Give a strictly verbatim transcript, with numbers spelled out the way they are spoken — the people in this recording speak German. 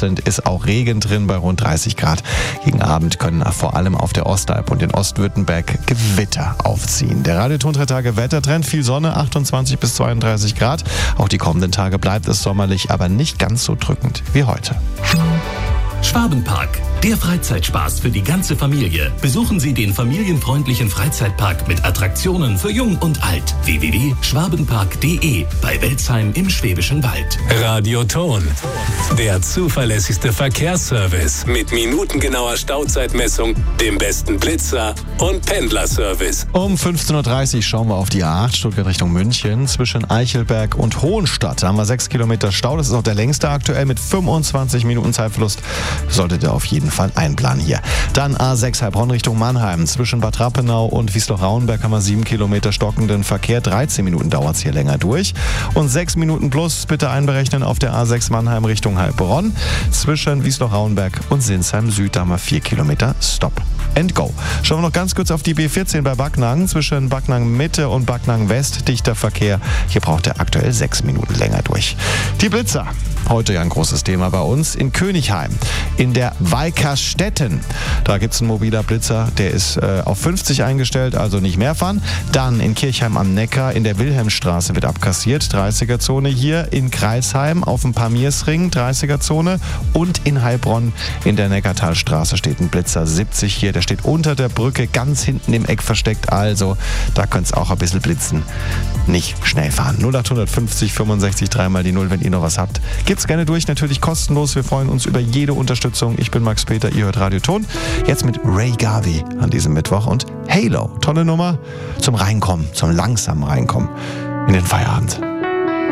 Prozent ist auch Regen drin bei rund dreißig Grad. Gegen Abend können vor allem auf der Ostalb und in Ostwürttemberg Gewitter aufziehen. Der Radioton drei Tage Wettertrend, viel Sonne, achtundzwanzig bis zweiunddreißig Grad. Auch die kommenden Tage bleibt es sommerlich, aber nicht ganz so drückend wie heute. Schwabenpark, der Freizeitspaß für die ganze Familie. Besuchen Sie den familienfreundlichen Freizeitpark mit Attraktionen für Jung und Alt. w w w punkt schwabenpark punkt de bei Welzheim im Schwäbischen Wald. Radioton, der zuverlässigste Verkehrsservice mit minutengenauer Stauzeitmessung, dem besten Blitzer und Pendlerservice. Um fünfzehn Uhr dreißig schauen wir auf die A acht Stuttgart Richtung München. Zwischen Eichelberg und Hohenstadt da haben wir sechs Kilometer Stau. Das ist auch der längste aktuell mit fünfundzwanzig Minuten Zeitverlust. Solltet ihr auf jeden Fall einplanen hier. Dann A sechs Heilbronn Richtung Mannheim. Zwischen Bad Rappenau und Wiesloch-Rauenberg haben wir sieben Kilometer stockenden Verkehr. dreizehn Minuten dauert es hier länger durch. Und sechs Minuten plus bitte einberechnen auf der A sechs Mannheim Richtung Heilbronn. Zwischen Wiesloch-Rauenberg und Sinsheim Süd, da haben wir vier Kilometer Stop and Go. Schauen wir noch ganz kurz auf die B vierzehn bei Backnang. Zwischen Backnang Mitte und Backnang West dichter Verkehr. Hier braucht er aktuell sechs Minuten länger durch. Die Blitzer. Heute ja ein großes Thema bei uns in Königheim. In der Weickerstetten. Da gibt es einen mobiler Blitzer, der ist äh, auf fünfzig eingestellt, also nicht mehr fahren. Dann in Kirchheim am Neckar in der Wilhelmstraße wird abkassiert, dreißiger Zone hier. In Kreisheim auf dem Pamirsring, dreißiger Zone. Und in Heilbronn in der Neckartalstraße steht ein Blitzer siebzig hier. Der steht unter der Brücke, ganz hinten im Eck versteckt. Also da könnte es auch ein bisschen blitzen. Nicht schnell fahren. null acht fünfzig fünfundsechzig dreimal die null, wenn ihr noch was habt. Gibt's gerne durch, natürlich kostenlos. Wir freuen uns über jede Unterstützung. Ich bin Max Peter, ihr hört Radioton. Jetzt mit Ray Garvey an diesem Mittwoch und Halo. Tolle Nummer zum Reinkommen, zum langsamen Reinkommen in den Feierabend.